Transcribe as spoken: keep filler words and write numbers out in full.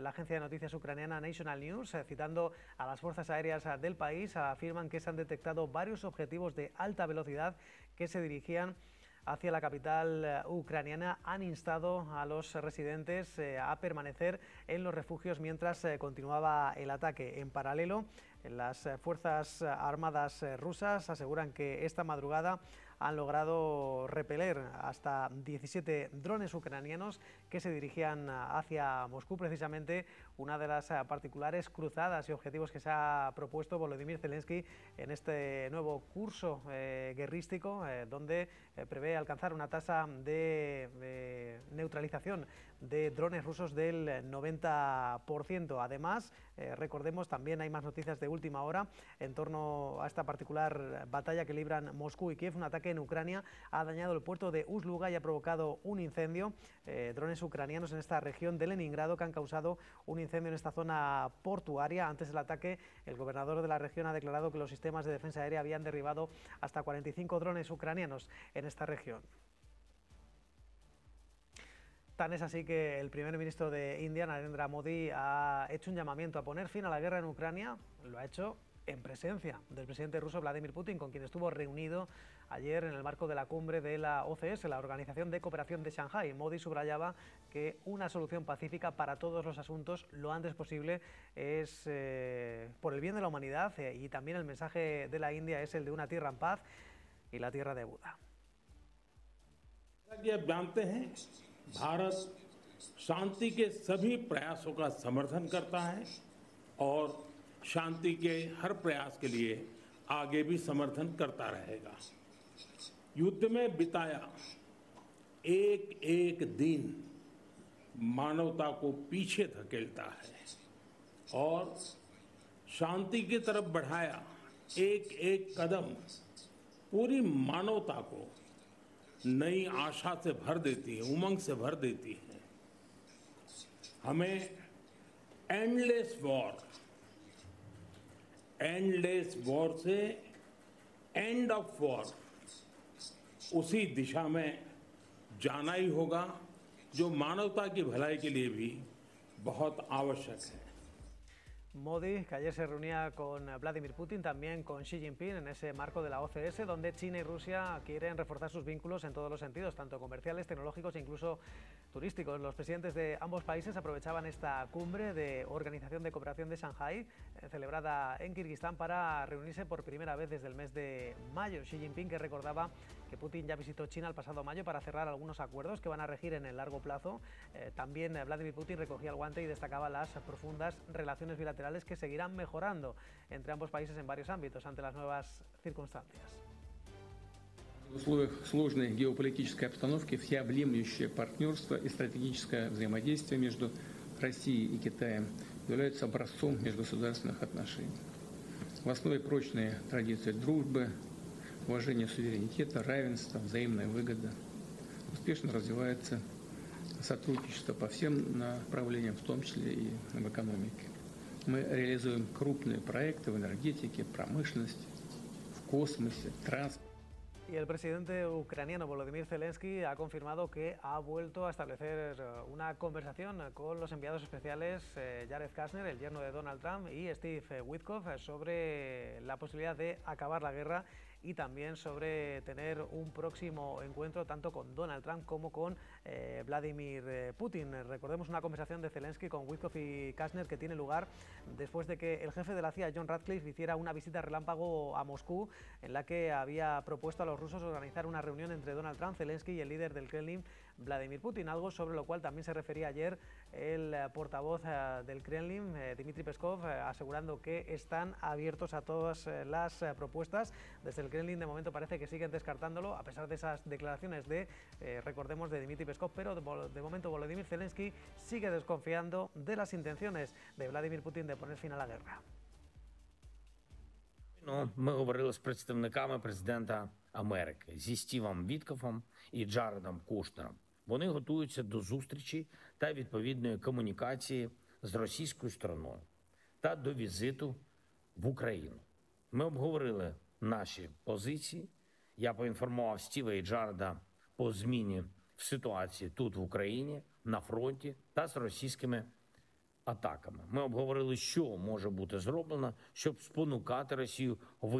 la agencia de noticias ucraniana National News, eh, citando a las fuerzas aéreas del país, afirman que se han detectado varios objetivos de alta velocidad que se dirigían hacia la capital ucraniana. Han instado a los residentes eh, a permanecer en los refugios mientras eh, continuaba el ataque. En paralelo, las Fuerzas Armadas rusas aseguran que esta madrugada han logrado repeler hasta diecisiete drones ucranianos que se dirigían hacia Moscú, precisamente una de las particulares cruzadas y objetivos que se ha propuesto Volodymyr Zelensky en este nuevo curso eh, guerrístico, eh, donde eh, prevé alcanzar una tasa de eh, neutralización de drones rusos del noventa por ciento. Además, eh, recordemos, también hay más noticias de última hora en torno a esta particular batalla que libran Moscú y Kiev. Un ataque en Ucrania ha dañado el puerto de Ust-Luga y ha provocado un incendio. Eh, drones ucranianos en esta región de Leningrado que han causado un incendio en esta zona portuaria. Antes del ataque, el gobernador de la región ha declarado que los sistemas de defensa aérea habían derribado hasta cuarenta y cinco drones ucranianos en esta región. Tan es así que el primer ministro de India, Narendra Modi, ha hecho un llamamiento a poner fin a la guerra en Ucrania. Lo ha hecho en presencia del presidente ruso Vladimir Putin, con quien estuvo reunido ayer en el marco de la cumbre de la O C S, la Organización de Cooperación de Shanghái. Modi subrayaba que una solución pacífica para todos los asuntos lo antes posible es eh, por el bien de la humanidad, eh, y también el mensaje de la India es el de una tierra en paz y la tierra de Buda. Bharat शांति के सभी प्रयासों का समर्थन करता है और शांति के हर प्रयास के लिए आगे भी समर्थन करता रहेगा। युद्ध में बिताया एक एक दिन मानवता को पीछे धकेलता है और शांति की तरफ बढ़ाया एक एक कदम पूरी मानवता को नई आशा से भर देती है, उमंग से भर देती है। हमें एंडलेस वॉर एंडलेस वॉर से एंड ऑफ वॉर उसी दिशा में जाना ही होगा, जो मानवता की भलाई के लिए भी बहुत आवश्यक है। Modi, que ayer se reunía con Vladimir Putin, también con Xi Jinping en ese marco de la O C S, donde China y Rusia quieren reforzar sus vínculos en todos los sentidos, tanto comerciales, tecnológicos e incluso turísticos. Los presidentes de ambos países aprovechaban esta cumbre de Organización de Cooperación de Shanghái, eh, celebrada en Kirguistán, para reunirse por primera vez desde el mes de mayo. Xi Jinping, que recordaba que Putin ya visitó China el pasado mayo para cerrar algunos acuerdos que van a regir en el largo plazo. Eh, también eh, Vladimir Putin recogía el guante y destacaba las profundas relaciones bilaterales que seguirán mejorando entre ambos países en varios ámbitos ante las nuevas circunstancias. В условиях сложной геополитической обстановки всеобъемлющее партнерство и стратегическое взаимодействие между Россией и Китаем являются образцом межгосударственных отношений. В основе прочные традиции дружбы, уважения суверенитета, равенства, взаимная выгода. Успешно развивается сотрудничество по всем направлениям, в том числе и в экономике. Мы реализуем крупные проекты в энергетике, промышленности, в космосе, транспорте. Y el presidente ucraniano Volodymyr Zelensky ha confirmado que ha vuelto a establecer una conversación con los enviados especiales Jared Kushner, el yerno de Donald Trump, y Steve Witkoff sobre la posibilidad de acabar la guerra y también sobre tener un próximo encuentro tanto con Donald Trump como con eh, Vladimir Putin. Recordemos una conversación de Zelensky con Witkoff y Kushner que tiene lugar después de que el jefe de la C I A, John Ratcliffe, hiciera una visita relámpago a Moscú, en la que había propuesto a los rusos organizar una reunión entre Donald Trump, Zelensky y el líder del Kremlin, Vladimir Putin, algo sobre lo cual también se refería ayer el portavoz del Kremlin, Dmitry Peskov, asegurando que están abiertos a todas las propuestas. Desde el Kremlin de momento parece que siguen descartándolo, a pesar de esas declaraciones de, eh, recordemos, de Dmitry Peskov, pero de, de momento Volodymyr Zelensky sigue desconfiando de las intenciones de Vladimir Putin de poner fin a la guerra. Ну, ми говорили з представниками президента Америки, зі Стівом Віткофом і Джаредом Кушнером. Вони готуються до зустрічі та відповідної комунікації з російською стороною та до візиту в Україну. Ми обговорили наші позиції. Я поінформував Стіва і Джареда по зміні в ситуації тут, в Україні, на фронті та з російськими атаками. Ми обговорили, що може бути зроблено, щоб спонукати Росію